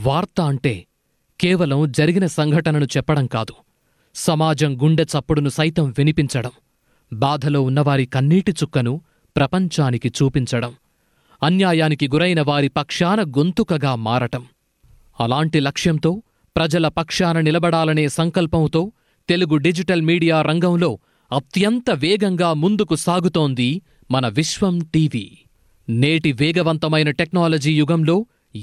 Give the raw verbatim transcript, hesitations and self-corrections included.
వార్త అంటే కేవలం జరిగిన సంఘటనను చెప్పడం కాదు, సమాజం గుండె చప్పుడును సైతం వినిపించడం, బాధలో ఉన్నవారి కన్నీటి చుక్కను ప్రపంచానికి చూపించడం, అన్యాయానికి గురైన వారి పక్షాన గొంతుకగా మారటం. అలాంటి లక్ష్యంతో, ప్రజల పక్షాన నిలబడాలనే సంకల్పంతో తెలుగు డిజిటల్ మీడియా రంగంలో అత్యంత వేగంగా ముందుకు సాగుతోంది మన విశ్వం టీవీ. నేటి వేగవంతమైన టెక్నాలజీ యుగంలో